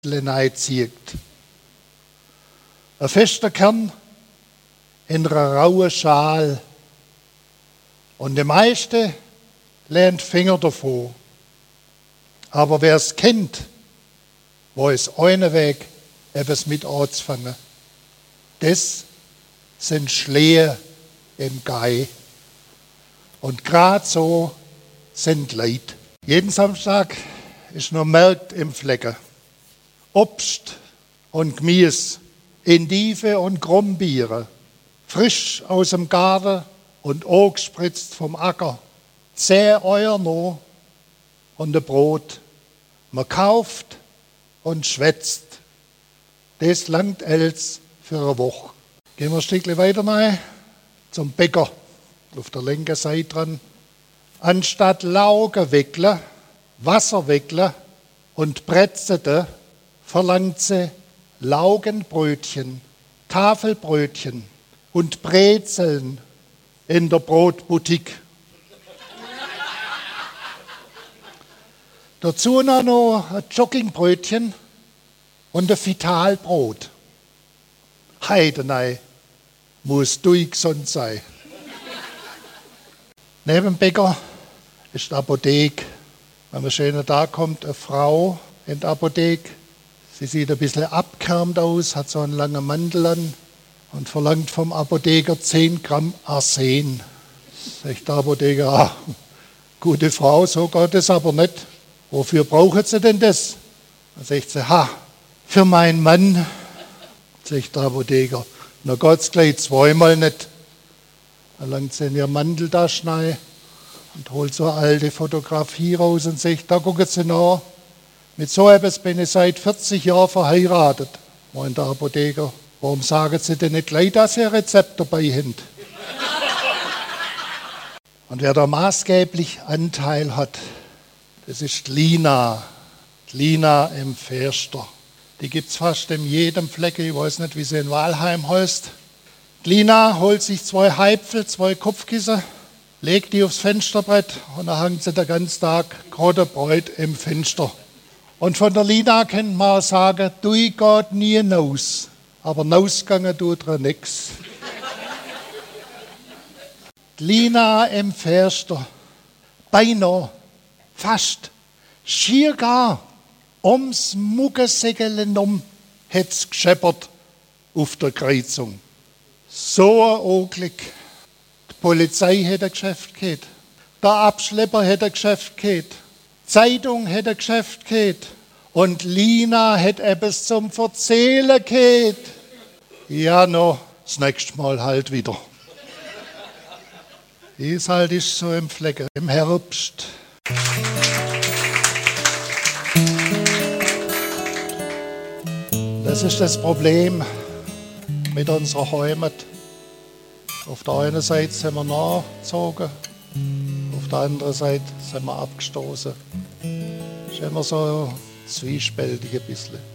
zieht. Ein fester Kern in einer rauen Schale. Und die meisten lernt Finger davon. Aber wer es kennt, weiß einen Weg, etwas mit anzufangen. Das sind Schlehe im Gei. Und gerade so sind Leute. Jeden Samstag ist noch Markt im Flecken. Obst und Gemüse, Endive und Grumbiere, frisch aus dem Garten und angespritzt vom Acker. 10 Euro noch und ein Brot. Man kauft und schwätzt. Das langt als für eine Woche. Gehen wir ein Stückchen weiter rein zum Bäcker. Auf der linken Seite dran. Anstatt Laugen wickeln, Wasser wickeln und Brezeln, verlangt sie Laugenbrötchen, Tafelbrötchen und Brezeln in der Brotboutique. Dazu noch ein Joggingbrötchen und ein Vitalbrot. Heidenei, muss durchgesund sein. Neben dem Bäcker ist die Apotheke. Wenn man schön da kommt, eine Frau in der Apotheke. Sie sieht ein bisschen abgehärmt aus, hat so einen langen Mantel an und verlangt vom Apotheker 10 Gramm Arsen. Sagt der Apotheker, gute Frau, so geht es aber nicht. Wofür brauchen Sie denn das? Dann sagt sie, für meinen Mann. Sagt der Apotheker, na Gott, gleich zweimal nicht. Dann langt sie in ihr Manteltaschen rein und holt so eine alte Fotografie raus und sagt, da gucken Sie nach, mit so etwas bin ich seit 40 Jahren verheiratet. Meint der Apotheker, warum sagen Sie denn nicht gleich, dass Sie ein Rezept dabei haben? Und wer da maßgeblich Anteil hat, das ist die Lina. Die Lina im Förster. Die gibt es fast in jedem Flecken, ich weiß nicht, wie sie in Walheim heißt. Die Lina holt sich 2 Heipfel, 2 Kopfkissen, legt die aufs Fensterbrett und dann hängt sie den ganzen Tag gerade Bräut im Fenster. Und von der Lina kann man sagen, du geht nie raus, aber rausgegangen tut er nichts. Die Lina im Förster, beinahe, fast, schier gar, ums Muggensäckele herum hat's gescheppert auf der Kreuzung. So ein Unglück. Die Polizei hätte ein Geschäft gehabt. Der Abschlepper hätte ein Geschäft gehabt. Die Zeitung hätte ein Geschäft gehabt. Und Lina hätte etwas zum Erzählen gehabt. Ja, noch das nächste Mal halt wieder. Ist halt ist so im Flecken, im Herbst. Das ist das Problem mit unserer Heimat. Auf der einen Seite sind wir nachgezogen, auf der anderen Seite sind wir abgestoßen. Das ist immer so zwiespältig ein bisschen.